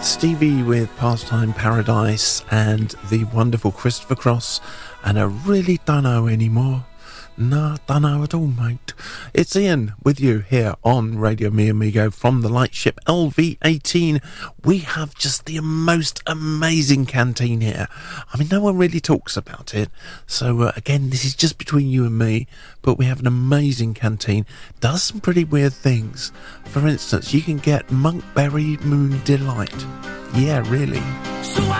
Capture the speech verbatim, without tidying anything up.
Stevie with Pastime Paradise and the wonderful Christopher Cross, and I really don't know anymore. No, don't know at all, mate. It's Ian with you here on Radio Mi Amigo from the lightship L V eighteen. We have just the most amazing canteen here. I mean, no one really talks about it. So, uh, again, this is just between you and me, but we have an amazing canteen. Does some pretty weird things. For instance, you can get Monkberry Moon Delight. Yeah, really. So I